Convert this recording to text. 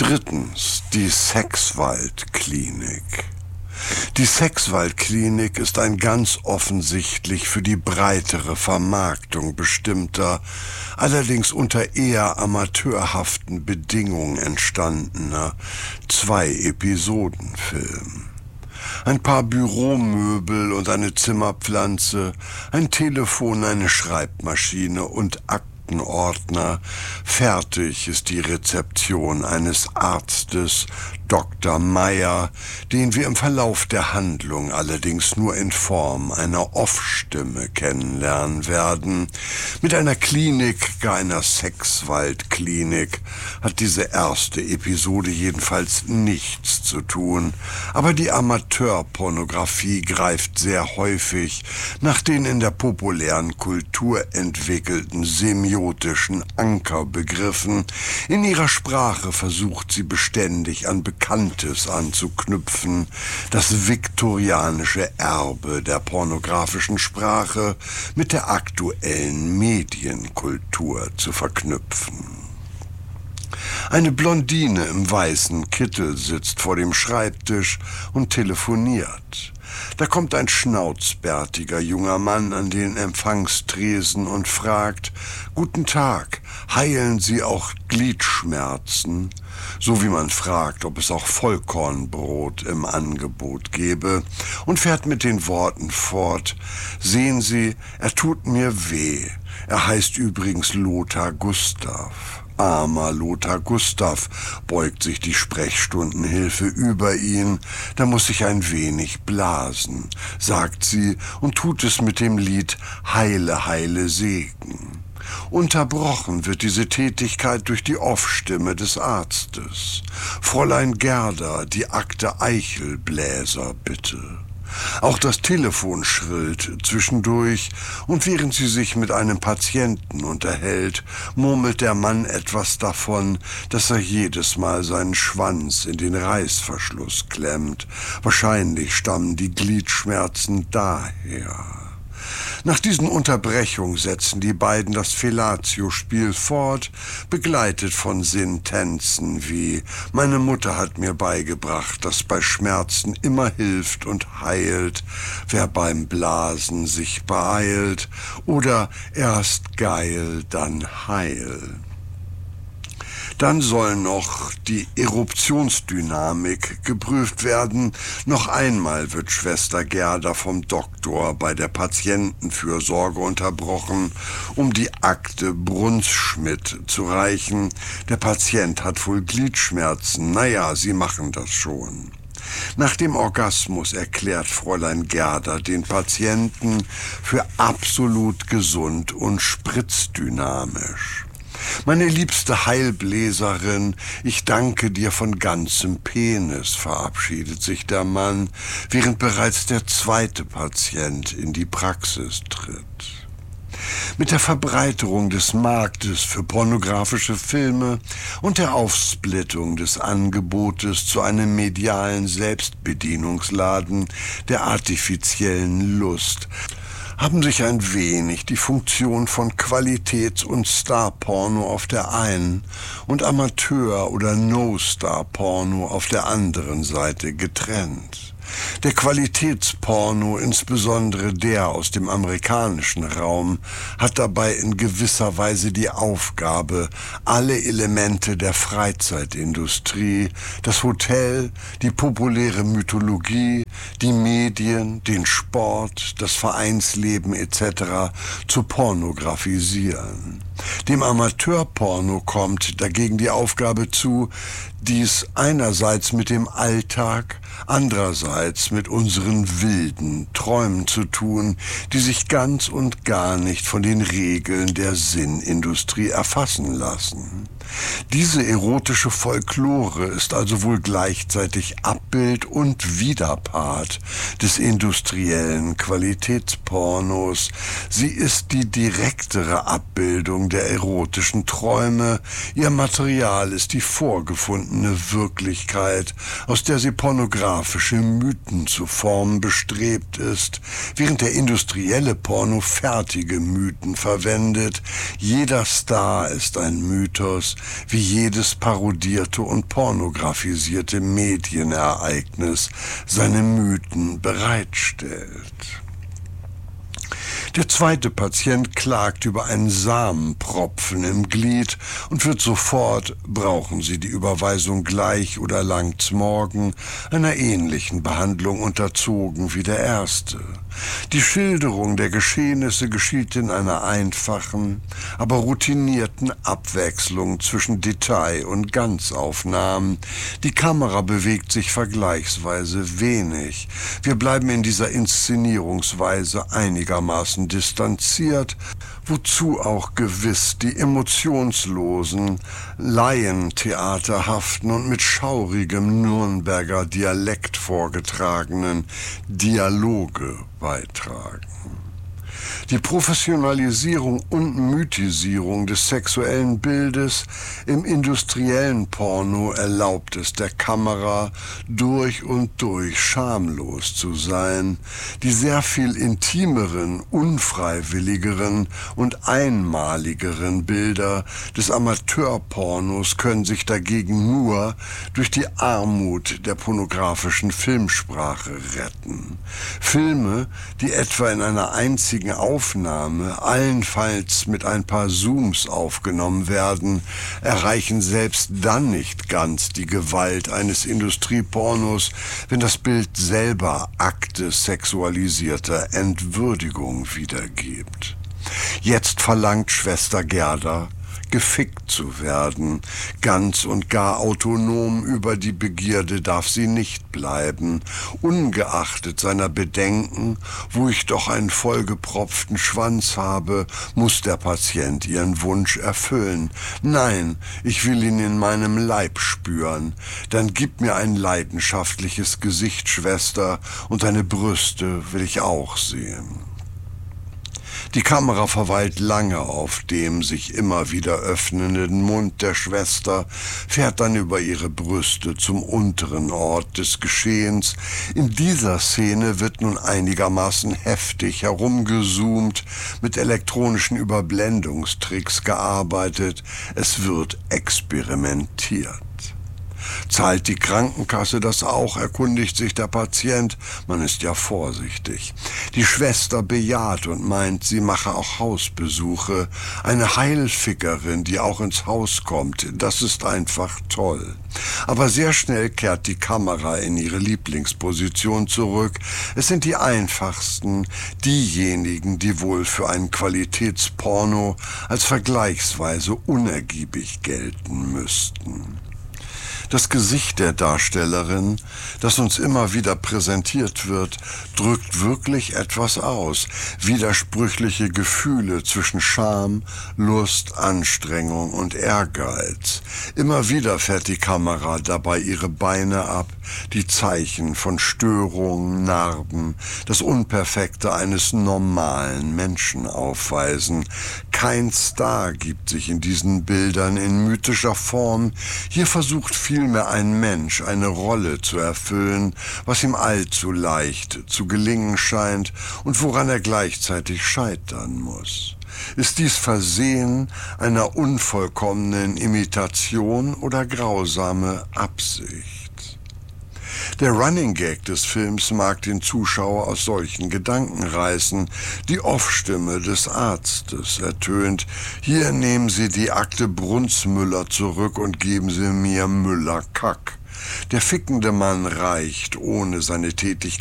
Drittens, die Sexwaldklinik. Die Sexwaldklinik ist ein ganz offensichtlich für die breitere Vermarktung bestimmter, allerdings unter eher amateurhaften Bedingungen entstandener 2-Episoden-Film. Ein paar Büromöbel und eine Zimmerpflanze, ein Telefon, eine Schreibmaschine und Aktenordner. Fertig ist die Rezeption eines Arztes, Dr. Meyer, den wir im Verlauf der Handlung allerdings nur in Form einer Off-Stimme kennenlernen werden. Mit einer Klinik, gar einer Sexwaldklinik, hat diese erste Episode jedenfalls nichts zu tun. Aber die Amateurpornografie greift sehr häufig nach den in der populären Kultur entwickelten semiotischen Ankerbegriffen. In ihrer Sprache versucht sie beständig an Bekanntes anzuknüpfen, das viktorianische Erbe der pornografischen Sprache mit der aktuellen Medienkultur zu verknüpfen. Eine Blondine im weißen Kittel sitzt vor dem Schreibtisch und telefoniert. Da kommt ein schnauzbärtiger junger Mann an den Empfangstresen und fragt: »Guten Tag, heilen Sie auch Gliedschmerzen?« So wie man fragt, ob es auch Vollkornbrot im Angebot gäbe, und fährt mit den Worten fort: »Sehen Sie, er tut mir weh. Er heißt übrigens Lothar Gustav.« Armer Lothar Gustav, beugt sich die Sprechstundenhilfe über ihn. Da muss ich ein wenig blasen, sagt sie und tut es mit dem Lied »Heile, heile Segen«. Unterbrochen wird diese Tätigkeit durch die Off-Stimme des Arztes. »Fräulein Gerda, die Akte Eichelbläser, bitte.« Auch das Telefon schrillt zwischendurch, und während sie sich mit einem Patienten unterhält, murmelt der Mann etwas davon, dass er jedes Mal seinen Schwanz in den Reißverschluss klemmt. Wahrscheinlich stammen die Gliedschmerzen daher. Nach diesen Unterbrechungen setzen die beiden das Fellatio-Spiel fort, begleitet von Sentenzen wie »Meine Mutter hat mir beigebracht, dass bei Schmerzen immer hilft und heilt, wer beim Blasen sich beeilt« oder »Erst geil, dann heil«. Dann soll noch die Eruptionsdynamik geprüft werden. Noch einmal wird Schwester Gerda vom Doktor bei der Patientenfürsorge unterbrochen, um die Akte Brunsschmidt zu reichen. Der Patient hat wohl Gliedschmerzen. Naja, sie machen das schon. Nach dem Orgasmus erklärt Fräulein Gerda den Patienten für absolut gesund und spritzdynamisch. »Meine liebste Heilbläserin, ich danke dir von ganzem Penis«, verabschiedet sich der Mann, während bereits der zweite Patient in die Praxis tritt. Mit der Verbreiterung des Marktes für pornografische Filme und der Aufsplittung des Angebotes zu einem medialen Selbstbedienungsladen der artifiziellen Lust haben sich ein wenig die Funktion von Qualitäts- und Star-Porno auf der einen und Amateur- oder No-Star-Porno auf der anderen Seite getrennt. Der Qualitätsporno, insbesondere der aus dem amerikanischen Raum, hat dabei in gewisser Weise die Aufgabe, alle Elemente der Freizeitindustrie, das Hotel, die populäre Mythologie, die Medien, den Sport, das Vereinsleben etc. zu pornografisieren. Dem Amateurporno kommt dagegen die Aufgabe zu, dies einerseits mit dem Alltag, andererseits mit unseren wilden Träumen zu tun, die sich ganz und gar nicht von den Regeln der Sinnindustrie erfassen lassen. Diese erotische Folklore ist also wohl gleichzeitig Abbild und Widerpart wird, des industriellen Qualitätspornos. Sie ist die direktere Abbildung der erotischen Träume. Ihr Material ist die vorgefundene Wirklichkeit, aus der sie pornografische Mythen zu formen bestrebt ist, während der industrielle Porno fertige Mythen verwendet. Jeder Star ist ein Mythos, wie jedes parodierte und pornografisierte Medienereignis seine Mythen bereitstellt. Der zweite Patient klagt über einen Samenpropfen im Glied und wird sofort, brauchen Sie die Überweisung gleich oder langt's morgen, einer ähnlichen Behandlung unterzogen wie der erste. Die Schilderung der Geschehnisse geschieht in einer einfachen, aber routinierten Abwechslung zwischen Detail- und Ganzaufnahmen. Die Kamera bewegt sich vergleichsweise wenig. Wir bleiben in dieser Inszenierungsweise einigermaßen distanziert, wozu auch gewiss die emotionslosen, laientheaterhaften und mit schaurigem Nürnberger Dialekt vorgetragenen Dialoge beitragen. Die Professionalisierung und Mythisierung des sexuellen Bildes im industriellen Porno erlaubt es der Kamera, durch und durch schamlos zu sein. Die sehr viel intimeren, unfreiwilligeren und einmaligeren Bilder des Amateurpornos können sich dagegen nur durch die Armut der pornografischen Filmsprache retten. Filme, die etwa in einer einzigen Aufnahme, allenfalls mit ein paar Zooms aufgenommen werden, erreichen selbst dann nicht ganz die Gewalt eines Industriepornos, wenn das Bild selber Akte sexualisierter Entwürdigung wiedergibt. Jetzt verlangt Schwester Gerda, gefickt zu werden. Ganz und gar autonom über die Begierde darf sie nicht bleiben. Ungeachtet seiner Bedenken, wo ich doch einen vollgepropften Schwanz habe, muss der Patient ihren Wunsch erfüllen. Nein, ich will ihn in meinem Leib spüren. Dann gib mir ein leidenschaftliches Gesicht, Schwester, und deine Brüste will ich auch sehen. Die Kamera verweilt lange auf dem sich immer wieder öffnenden Mund der Schwester, fährt dann über ihre Brüste zum unteren Ort des Geschehens. In dieser Szene wird nun einigermaßen heftig herumgezoomt, mit elektronischen Überblendungstricks gearbeitet. Es wird experimentiert. Zahlt die Krankenkasse das auch, erkundigt sich der Patient. Man ist ja vorsichtig. Die Schwester bejaht und meint, sie mache auch Hausbesuche. Eine Heilfickerin, die auch ins Haus kommt, das ist einfach toll. Aber sehr schnell kehrt die Kamera in ihre Lieblingsposition zurück. Es sind die einfachsten, diejenigen, die wohl für einen Qualitätsporno als vergleichsweise unergiebig gelten müssten. Das Gesicht der Darstellerin, das uns immer wieder präsentiert wird, drückt wirklich etwas aus. Widersprüchliche Gefühle zwischen Scham, Lust, Anstrengung und Ehrgeiz. Immer wieder fährt die Kamera dabei ihre Beine ab, die Zeichen von Störungen, Narben, das Unperfekte eines normalen Menschen aufweisen. Kein Star gibt sich in diesen Bildern in mythischer Form. Hier versucht vielmehr ein Mensch eine Rolle zu erfüllen, was ihm allzu leicht zu gelingen scheint und woran er gleichzeitig scheitern muss. Ist dies Versehen einer unvollkommenen Imitation oder grausame Absicht? Der Running Gag des Films mag den Zuschauer aus solchen Gedanken reißen. Die Off-Stimme des Arztes ertönt: Hier nehmen Sie die Akte Brunsmüller zurück und geben Sie mir Müller-Kack. Der fickende Mann reicht, ohne seine Tätigkeit